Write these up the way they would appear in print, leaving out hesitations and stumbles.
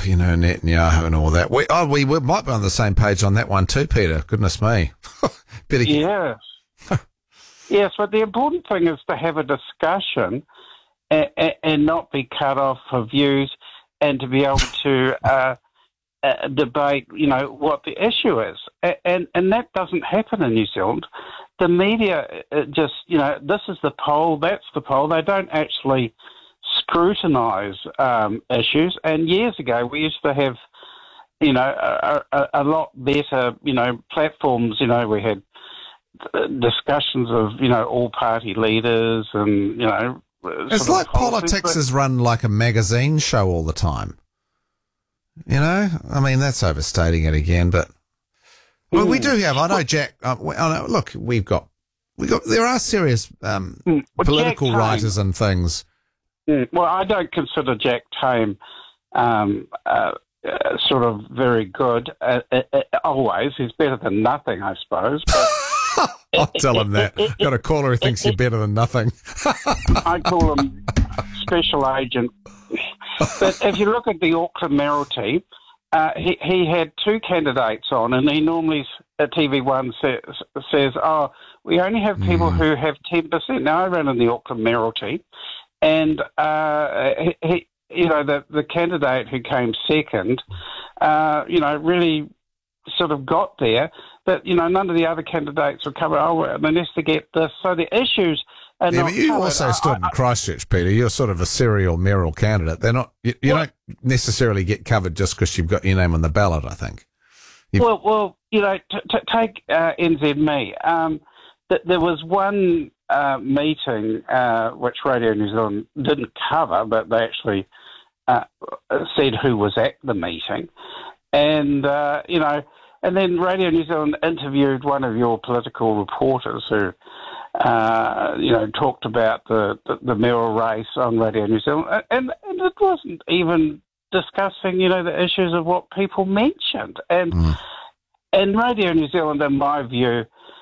Netanyahu and all that. We might be on the same page on that one too, Peter. Goodness me. Yes. Yes, but the important thing is to have a discussion and not be cut off for views, and to be able to debate, what the issue is. And that doesn't happen in New Zealand. The media just, this is the poll, that's the poll. They don't actually scrutinise issues. And years ago, we used to have, a lot better, platforms. We had discussions of, all party leaders and, it's like politics is run like a magazine show all the time. That's overstating it again, but we do have. I know, Jack. Look, we've got. There are serious political writers and things. Well, I don't consider Jack Tame sort of very good. Always, he's better than nothing, I suppose. But I'll tell him that. Got a caller who thinks you're better than nothing. I call him special agent. But if you look at the Auckland Mayoralty, he had two candidates on, and he normally at TV1 says, we only have people who have 10%. Now, I ran in the Auckland Mayoralty, and the candidate who came second, really sort of got there, but, none of the other candidates were covered. They need to get this. So the issues are not but you covered. also stood in Christchurch, Peter. You're sort of a serial mayoral candidate. They're not. You don't necessarily get covered just because you've got your name on the ballot, I think. Take NZME. There was one meeting which Radio New Zealand didn't cover, but they actually said who was at the meeting. And, and then Radio New Zealand interviewed one of your political reporters who, talked about the mayoral race on Radio New Zealand. And it wasn't even discussing, the issues of what people mentioned. And Radio New Zealand, in my view,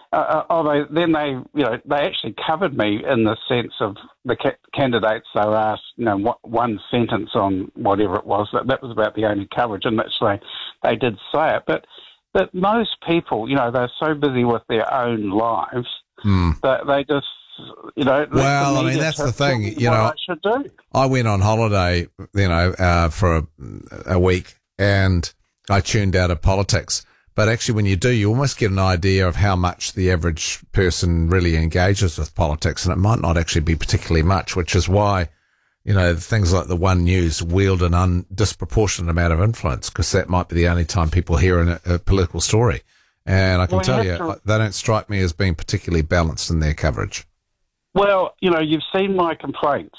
they actually covered me in the sense of the candidates. They were asked, one sentence on whatever it was. That was about the only coverage, and that's why they did say it. But most people, they're so busy with their own lives that they just, Well, that's the thing. I went on holiday, for a week, and I tuned out of politics. But actually, when you do, you almost get an idea of how much the average person really engages with politics, and it might not actually be particularly much, which is why, things like the One News wield an disproportionate amount of influence, because that might be the only time people hear a political story. And I can tell you, they don't strike me as being particularly balanced in their coverage. Well, you've seen my complaints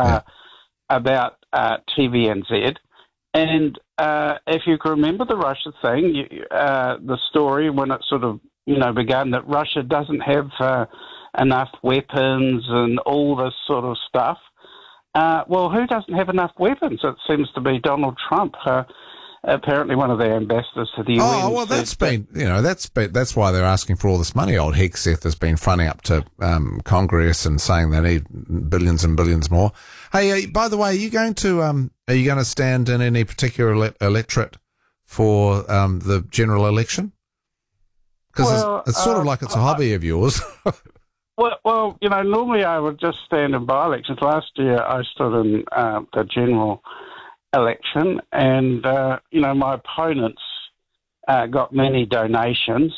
about TVNZ. And if you can remember the Russia thing, the story when it sort of, began, that Russia doesn't have enough weapons and all this sort of stuff. Well, who doesn't have enough weapons? It seems to be Donald Trump, apparently one of their ambassadors to the UN. Oh, well, that's why they're asking for all this money. Old Hegseth has been fronting up to Congress and saying they need billions and billions more. Hey, by the way, are you going to stand in any particular electorate for the general election? Because it's sort of like it's a hobby of yours. Well, normally I would just stand in by-elections. Last year I stood in the general election, and, my opponents got many donations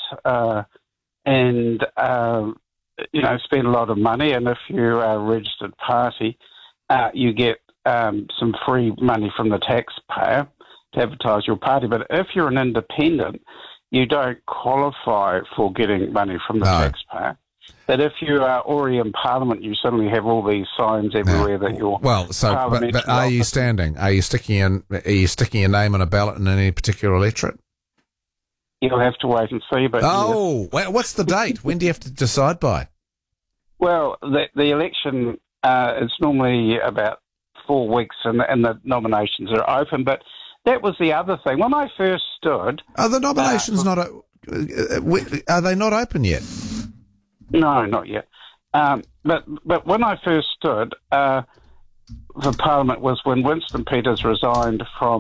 and, spent a lot of money. And if you're a registered party, you get some free money from the taxpayer to advertise your party. But if you're an independent, you don't qualify for getting money from the taxpayer. But if you are already in Parliament, you suddenly have all these signs everywhere that you're. Well, so but are you standing? Are you sticking your name on a ballot in any particular electorate? You'll have to wait and see. But what's the date? When do you have to decide by? Well, the election is normally about 4 weeks, and the nominations are open. But that was the other thing. When I first stood, are the nominations not? Are they not open yet? No, not yet. But when I first stood for Parliament was when Winston Peters resigned from